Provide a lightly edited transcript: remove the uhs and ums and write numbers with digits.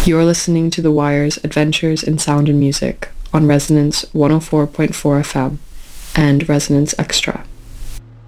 You're listening to The Wire's Adventures in Sound and Music on Resonance 104.4 FM and Resonance Extra.